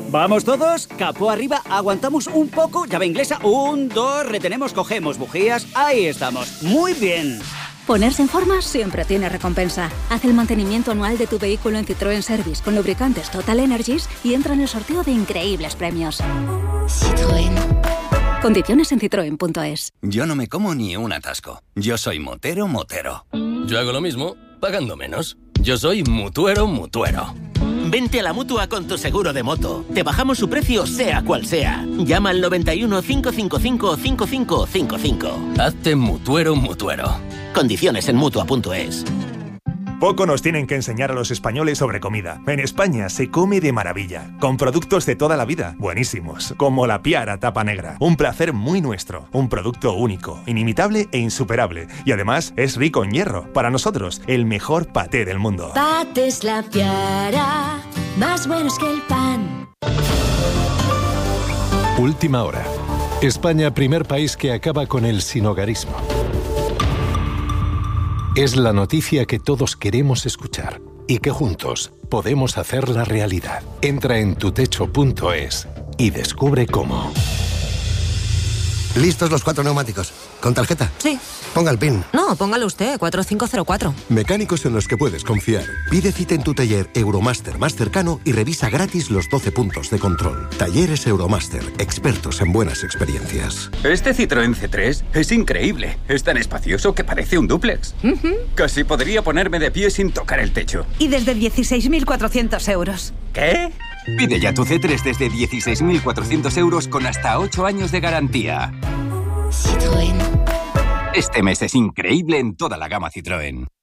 ¿Vamos todos? Capó arriba, aguantamos un poco, llave inglesa, 1, 2, retenemos, cogemos bujías, ahí estamos. Muy bien. Ponerse en forma siempre tiene recompensa. Haz el mantenimiento anual de tu vehículo en Citroën Service con lubricantes Total Energies y entra en el sorteo de increíbles premios. Citroën. Condiciones en citroen.es. Yo no me como ni un atasco. Yo soy motero. Yo hago lo mismo, pagando menos. Yo soy mutuero. Vente a la Mutua con tu seguro de moto. Te bajamos su precio sea cual sea. Llama al 91 555 5555. Hazte mutuero. Condiciones en Mutua.es. Poco nos tienen que enseñar a los españoles sobre comida. En España se come de maravilla, con productos de toda la vida, buenísimos, como la Piara Tapa Negra. Un placer muy nuestro, un producto único, inimitable e insuperable. Y además es rico en hierro. Para nosotros, el mejor paté del mundo. Patés La Piara, más buenos que el pan. Última hora. España, primer país que acaba con el sinhogarismo. Es la noticia que todos queremos escuchar y que juntos podemos hacerla realidad. Entra en tutecho.es y descubre cómo. ¿Listos los 4 neumáticos? ¿Con tarjeta? Sí. Ponga el PIN. No, póngalo usted, 4504. Mecánicos en los que puedes confiar. Pide cita en tu taller Euromaster más cercano y revisa gratis los 12 puntos de control. Talleres Euromaster, expertos en buenas experiencias. Este Citroën C3 es increíble. Es tan espacioso que parece un dúplex. Casi podría ponerme de pie sin tocar el techo. Y desde 16.400 euros. ¿Qué? Pide ya tu C3 desde 16.400 euros con hasta 8 años de garantía. Citroën. Este mes es increíble en toda la gama Citroën.